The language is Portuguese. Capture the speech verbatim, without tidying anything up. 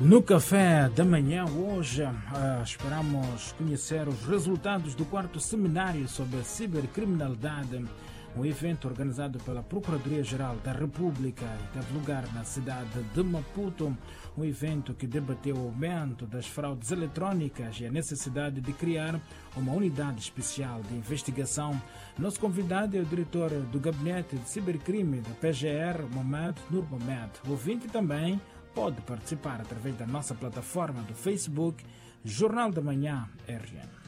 No café da manhã hoje uh, esperamos conhecer os resultados do quarto seminário sobre a cibercriminalidade, um evento organizado pela Procuradoria-Geral da República e teve lugar na cidade de Maputo, um evento que debateu o aumento das fraudes eletrónicas e a necessidade de criar uma unidade especial de investigação. Nosso convidado é o diretor do Gabinete de Cibercrime da P G R, Mohamed Nur Mohamed. O ouvinte também pode participar através da nossa plataforma do Facebook, Jornal da Manhã R N.